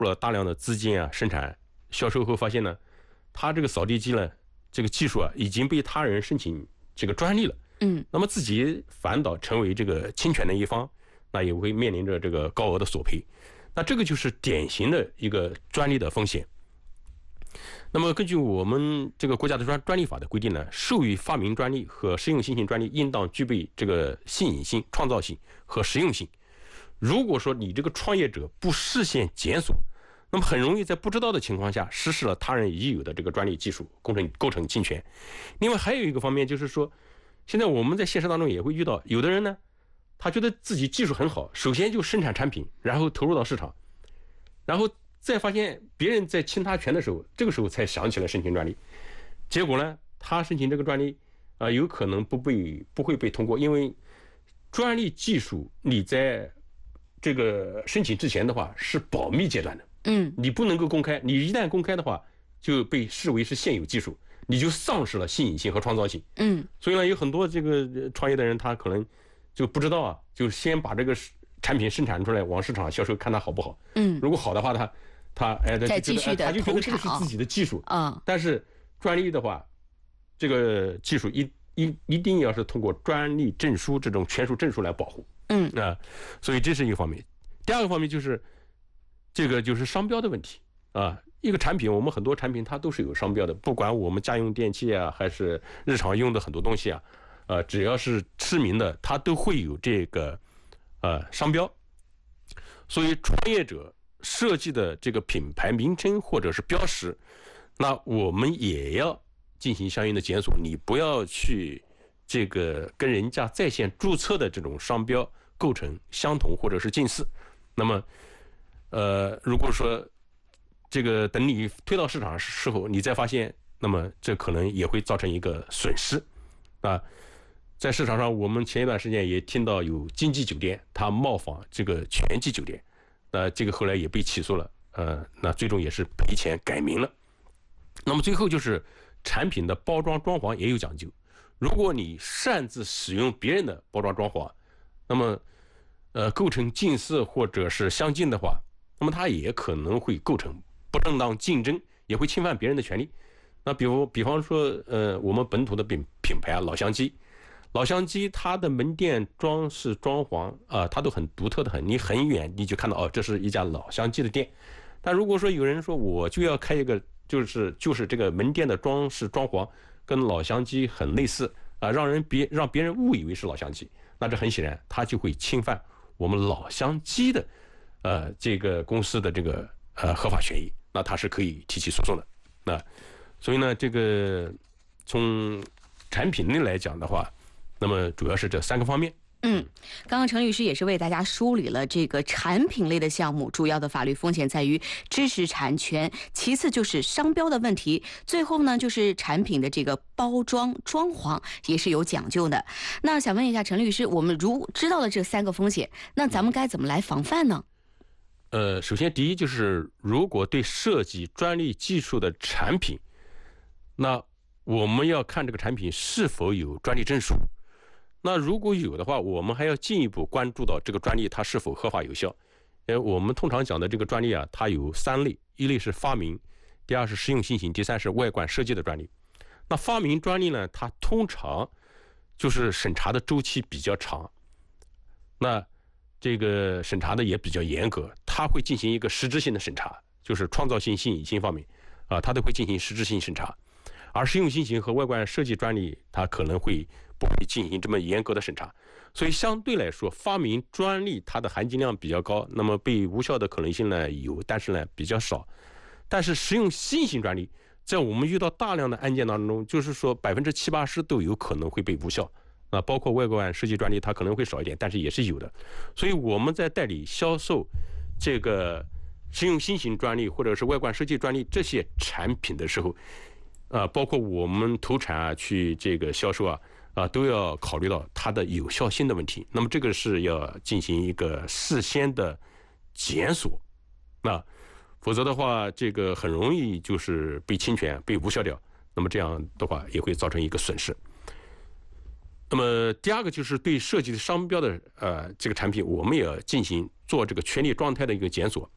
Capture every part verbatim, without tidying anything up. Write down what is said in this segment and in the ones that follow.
入了大量的资金啊，生产销售后发现呢，他这个扫地机呢，这个技术啊已经被他人申请这个专利了， 嗯， 那么自己反倒成为这个侵权的一方，那也会面临着这个高额的索赔，那这个就是典型的一个专利的风险。那么根据我们这个国家的专专利法的规定呢，授予发明专利和实用新型专利应当具备这个新颖性、创造性和实用性。如果说你这个创业者不事先检索，那么很容易在不知道的情况下实施了他人已有的这个专利技术，构成构成侵权。另外还有一个方面就是说，现在我们在现实当中也会遇到，有的人呢，他觉得自己技术很好，首先就生产产品，然后投入到市场，然后再发现别人在侵他权的时候，这个时候才想起来申请专利，结果呢，他申请这个专利啊、呃，有可能不被不会被通过，因为专利技术你在这个申请之前的话是保密阶段的， 嗯， 你不能够公开，你一旦公开的话，就被视为是现有技术，你就丧失了新颖性和创造性， 嗯， 所以呢，有很多这个创业的人，他可能就不知道啊，就先把这个产品生产出来，往市场销售，看它好不好， 嗯， 如果好的话，他他哎， 再继续的他就觉得这个投产是自己的技术啊， 但是专利的话，这个技术一一一定要是通过专利证书这种权属证书来保护， 嗯啊，所以这是一个方面。第二个方面就是这个就是商标的问题啊，一个产品，我们很多产品它都是有商标的，不管我们家用电器啊，还是日常用的很多东西啊，呃，只要是知名的，它都会有这个呃商标。所以创业者设计的这个品牌名称或者是标识，那我们也要进行相应的检索，你不要去这个跟人家在线注册的这种商标构成相同或者是近似。那么呃，如果说这个等你推到市场时候，你再发现，那么这可能也会造成一个损失啊。在市场上，我们前一段时间也听到有经济酒店，它冒仿这个全季酒店，那这个后来也被起诉了，呃，那最终也是赔钱改名了。那么最后就是产品的包装装潢也有讲究，如果你擅自使用别人的包装装潢，那么呃构成近似或者是相近的话，那么它也可能会构成不正当竞争，也会侵犯别人的权利。那比如比方说，呃，我们本土的品品牌啊，老乡鸡，老乡鸡它的门店装饰装潢啊、呃，它都很独特的很，你很远你就看到哦，这是一家老乡鸡的店。但如果说有人说我就要开一个，就是就是这个门店的装饰装潢跟老乡鸡很类似啊、呃，让人别让别人误以为是老乡鸡，那这很显然它就会侵犯我们老乡鸡的呃这个公司的这个呃合法权益，那它是可以提起诉讼的。那所以呢，这个从产品类来讲的话，那么主要是这三个方面。 嗯，刚刚程律师也是为大家梳理了这个产品类的项目，主要的法律风险在于知识产权，其次就是商标的问题，最后呢就是产品的这个包装装潢也是有讲究的。那想问一下陈律师，我们如知道了这三个风险，那咱们该怎么来防范呢？ 呃，首先第一就是，如果对涉及专利技术的产品，那我们要看这个产品是否有专利证书。那如果有的话，我们还要进一步关注到这个专利它是否合法有效。呃，我们通常讲的这个专利啊，它有三类，一类是发明，第二是实用新型，第三是外观设计的专利。那发明专利呢，它通常就是审查的周期比较长，那这个审查的也比较严格，它会进行一个实质性的审查，就是创造性、新颖性方面啊，它都会进行实质性审查。而实用新型和外观设计专利，它可能会不会进行这么严格的审查，所以相对来说，发明专利它的含金量比较高，那么被无效的可能性呢有，但是呢比较少。但是实用新型专利，在我们遇到大量的案件当中，就是说百分之七八十都有可能会被无效。啊，包括外观设计专利，它可能会少一点，但是也是有的。所以我们在代理销售这个实用新型专利或者是外观设计专利这些产品的时候，啊，包括我们投产啊，去这个销售啊，啊，都要考虑到它的有效性的问题。那么这个是要进行一个事先的检索，那否则的话，这个很容易就是被侵权、被无效掉。那么这样的话，也会造成一个损失。那么第二个就是对涉及的商标的呃这个产品，我们也要进行做这个权利状态的一个检索。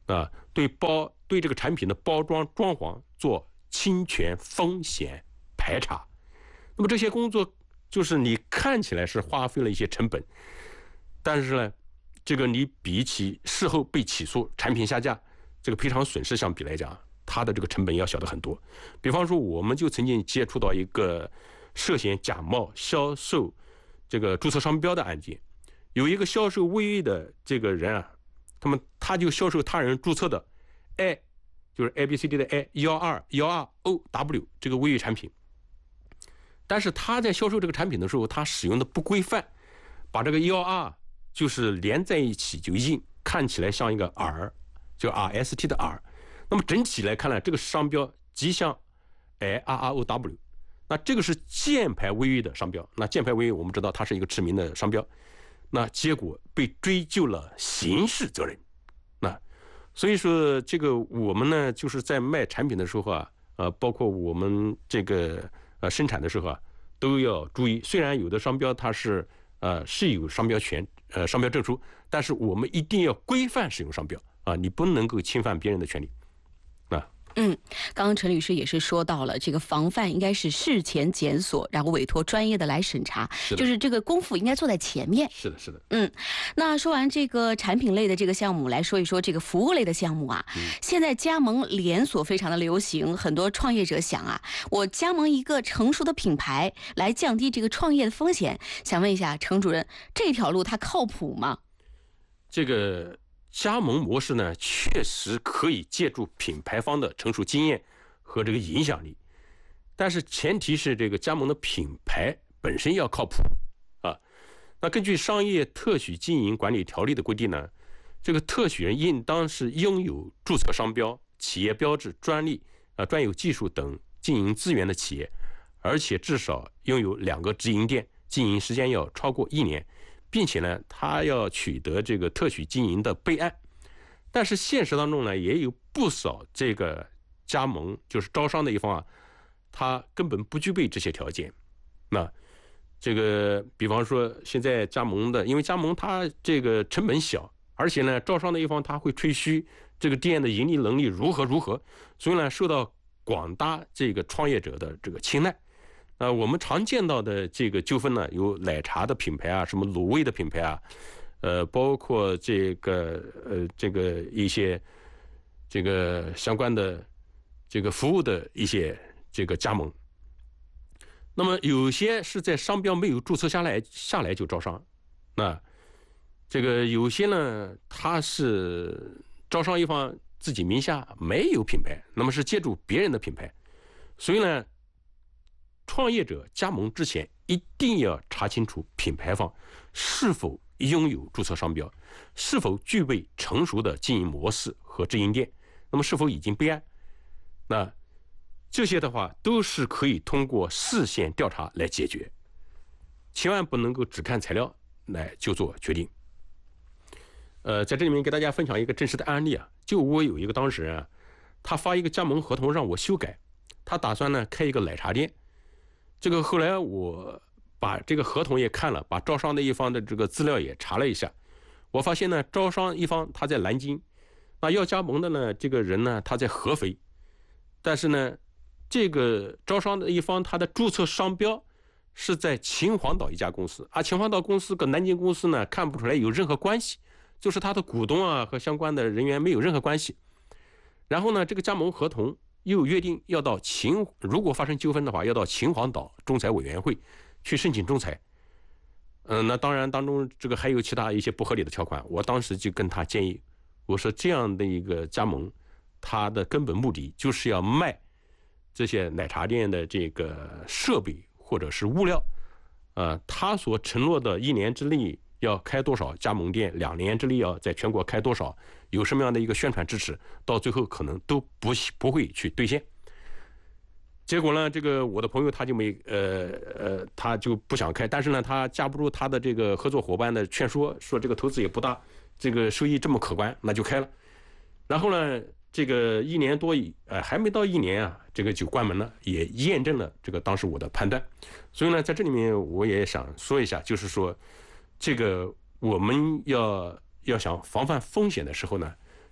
啊，对包对这个产品的包装装潢做侵权风险排查。那么这些工作就是你看起来是花费了一些成本，但是呢，这个你比起事后被起诉、产品下架这个赔偿损失相比来讲，它的这个成本要小得很多。比方说，我们就曾经接触到一个涉嫌假冒销售这个注册商标的案件，有一个销售卫浴的这个人啊，他们他就销售他人注册的 A， 就是 A B C D 的 A 一二一二 O W 这个卫浴产品，但是他在销售这个产品的时候，他使用的不规范，把这个一二就是连在一起就印，看起来像一个耳，就 R S T 的耳。那么整体来看呢，这个商标极像 A R R O W， 那这个是箭牌卫浴的商标。那箭牌卫浴我们知道它是一个知名的商标，那结果被追究了刑事责任。那所以说这个我们呢就是在卖产品的时候啊，呃，包括我们这个呃生产的时候啊，都要注意。虽然有的商标它是呃是有商标权呃商标证书，但是我们一定要规范使用商标啊，你不能够侵犯别人的权利。 嗯，刚刚陈律师也是说到了，这个防范应该是事前检索，然后委托专业的来审查，就是这个功夫应该做在前面。 是的，是的。 嗯，那说完这个产品类的这个项目，来说一说这个服务类的项目啊。嗯、现在加盟连锁非常的流行，很多创业者想啊，我加盟一个成熟的品牌来降低这个创业的风险。想问一下程主任，这条路它靠谱吗？ 这个加盟模式呢，确实可以借助品牌方的成熟经验和这个影响力，但是前提是这个加盟的品牌本身要靠谱啊。那根据商业特许经营管理条例的规定呢，这个特许人应当是拥有注册商标、企业标志、专利、啊专有技术等经营资源的企业，而且至少拥有两个直营店，经营时间要超过一年。并且呢，他要取得这个特许经营的备案。但是现实当中呢，也有不少这个加盟就是招商的一方啊，他根本不具备这些条件。那这个比方说现在加盟的，因为加盟它这个成本小，而且呢，招商的一方他会吹嘘这个店的盈利能力如何如何，所以呢，受到广大这个创业者的这个青睐。呃，我们常见到的这个纠纷呢，有奶茶的品牌啊，什么卤味的品牌啊，呃，包括这个呃这个一些这个相关的这个服务的一些这个加盟。那么有些是在商标没有注册下来下来就招商，那这个有些呢，它是招商一方自己名下没有品牌，那么是借助别人的品牌，所以呢。创业者加盟之前一定要查清楚品牌方是否拥有注册商标，是否具备成熟的经营模式和直营店，那么是否已经备案，那这些的话都是可以通过事先调查来解决，千万不能够只看材料来就做决定。呃，在这里面给大家分享一个真实的案例啊，就我有一个当事人啊，他发一个加盟合同让我修改，他打算呢开一个奶茶店。这个后来我把这个合同也看了，把招商的一方的这个资料也查了一下，我发现呢，招商一方他在南京，那要加盟的呢这个人呢他在合肥，但是呢，这个招商的一方他的注册商标是在秦皇岛一家公司，而秦皇岛公司跟南京公司呢看不出来有任何关系，就是他的股东啊和相关的人员没有任何关系。然后呢，这个加盟合同又约定要到秦，如果发生纠纷的话，要到秦皇岛仲裁委员会去申请仲裁。嗯，那当然当中这个还有其他一些不合理的条款。我当时就跟他建议，我说这样的一个加盟，它的根本目的就是要卖这些奶茶店的这个设备或者是物料。呃，他所承诺的一年之内要开多少加盟店，两年之内要在全国开多少，有什么样的一个宣传支持，到最后可能都不不会去兑现。结果呢，这个我的朋友他就没呃呃他就不想开，但是呢，他架不住他的这个合作伙伴的劝说，说这个投资也不大，这个收益这么可观，那就开了。然后呢，这个一年多以呃还没到一年啊，这个就关门了，也验证了这个当时我的判断。所以呢，在这里面我也想说一下，就是说这个我们要要想防范风险的时候呢，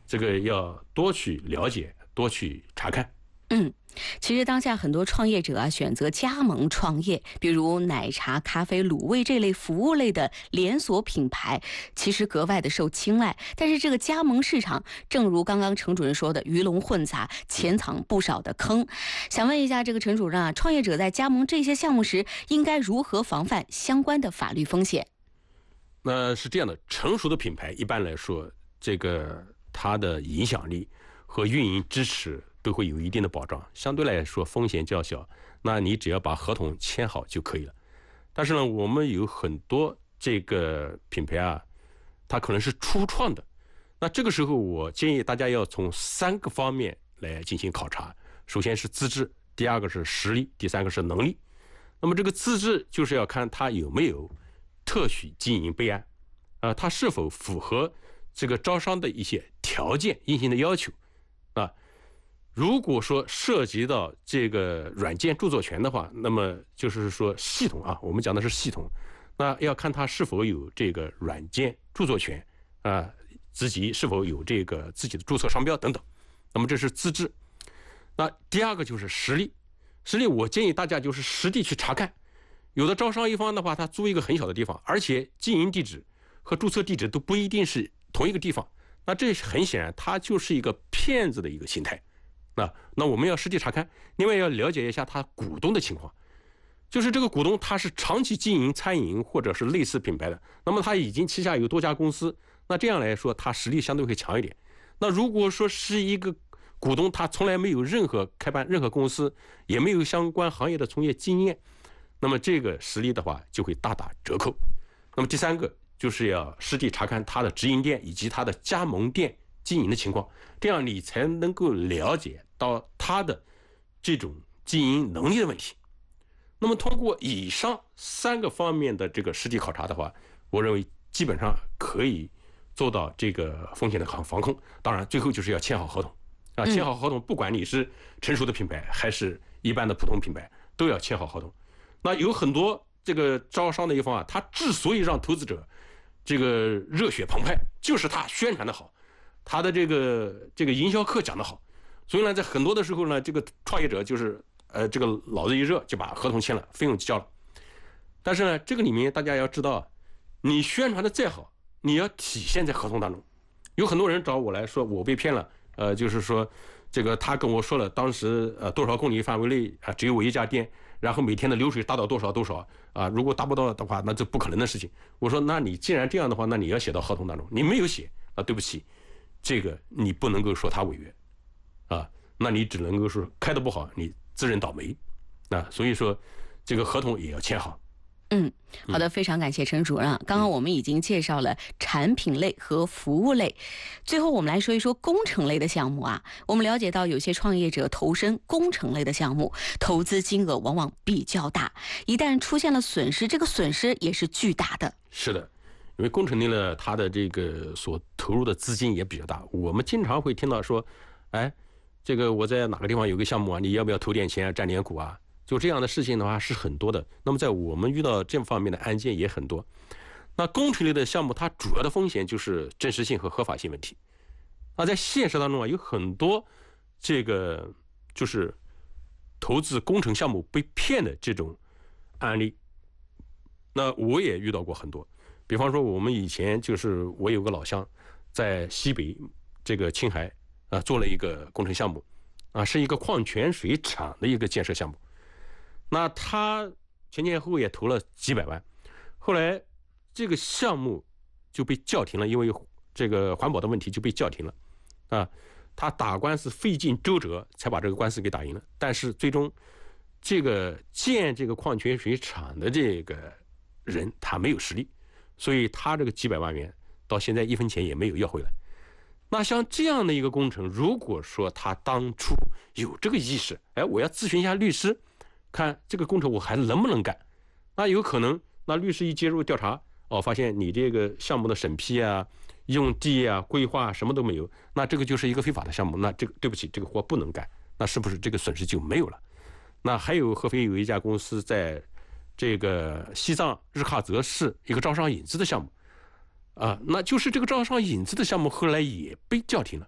这个要多去了解，多去查看。 嗯，其实当下很多创业者啊选择加盟创业，比如奶茶、咖啡、卤味这类服务类的连锁品牌，其实格外的受青睐。但是这个加盟市场，正如刚刚程主任说的，鱼龙混杂，潜藏不少的坑。想问一下这个陈主任啊，创业者在加盟这些项目时，应该如何防范相关的法律风险？ 那是这样的，成熟的品牌一般来说，这个它的影响力和运营支持都会有一定的保障，相对来说风险较小，那你只要把合同签好就可以了。但是呢，我们有很多这个品牌啊，它可能是初创的，那这个时候我建议大家要从三个方面来进行考察。首先是资质，第二个是实力，第三个是能力。那么这个资质就是要看它有没有特许经营备案，啊、呃，它是否符合这个招商的一些条件、硬性的要求啊。如果说涉及到这个软件著作权的话，那么就是说系统啊，我们讲的是系统，那要看它是否有这个软件著作权啊，自己是否有这个自己的注册商标等等。那么这是资质。那第二个就是实力，实力我建议大家就是实地去查看。有的招商一方的话，他租一个很小的地方，而且经营地址和注册地址都不一定是同一个地方，那这很显然它就是一个骗子的一个心态。那那我们要实地查看，另外要了解一下他股东的情况，就是这个股东他是长期经营餐饮或者是类似品牌的，那么他已经旗下有多家公司，那这样来说他实力相对会强一点。那如果说是一个股东他从来没有任何开办任何公司，也没有相关行业的从业经验，那么这个实力的话就会大打折扣。那么第三个就是要实地查看他的直营店以及他的加盟店经营的情况，这样你才能够了解到他的这种经营能力的问题。那么通过以上三个方面的这个实地考察的话，我认为基本上可以做到这个风险的防控。当然最后就是要签好合同啊，签好合同，不管你是成熟的品牌还是一般的普通品牌，都要签好合同。那有很多这个招商的一方啊，他之所以让投资者这个热血澎湃，就是他宣传的好，他的这个这个营销课讲的好，所以呢，在很多的时候呢，这个创业者就是呃这个脑子一热就把合同签了，费用交了。但是呢，这个里面大家要知道，你宣传的再好，你要体现在合同当中。有很多人找我来说我被骗了，呃，就是说这个他跟我说了，当时呃多少公里范围内啊、呃、只有我一家店，然后每天的流水达到多少多少啊，如果达不到的话，那这不可能的事情。我说，那你既然这样的话，那你要写到合同当中，你没有写啊，对不起，这个你不能够说他违约啊，那你只能够说开的不好，你自认倒霉啊。所以说，这个合同也要签好。 嗯，好的，非常感谢陈主任。刚刚我们已经介绍了产品类和服务类，最后我们来说一说工程类的项目啊。我们了解到有些创业者投身工程类的项目，投资金额往往比较大，一旦出现了损失，这个损失也是巨大的。 是的，因为工程类呢，它的这个所投入的资金也比较大。我们经常会听到说，哎，这个我在哪个地方有个项目啊，你要不要投点钱啊，占点股啊？就这样的事情的话是很多的。那么在我们遇到这方面的案件也很多。那工程类的项目，它主要的风险就是真实性和合法性问题。那在现实当中啊，有很多这个就是投资工程项目被骗的这种案例。那我也遇到过很多。比方说，我们以前就是我有个老乡，在西北这个青海啊做了一个工程项目啊，是一个矿泉水厂的一个建设项目。那他前前后后也投了几百万，后来这个项目就被叫停了，因为这个环保的问题就被叫停了啊。他打官司费尽周折才把这个官司给打赢了，但是最终这个建这个矿泉水厂的这个人他没有实力，所以他这个几百万元到现在一分钱也没有要回来。那像这样的一个工程，如果说他当初有这个意识，哎，我要咨询一下律师，看这个工程我还能不能干，那有可能那律师一介入调查，哦，发现你这个项目的审批啊、用地啊、规划什么都没有，那这个就是一个非法的项目，那这个对不起，这个活不能干，那是不是这个损失就没有了？那还有合肥有一家公司在这个西藏日喀则市一个招商引资的项目啊，那就是这个招商引资的项目后来也被叫停了。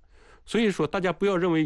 所以说大家不要认为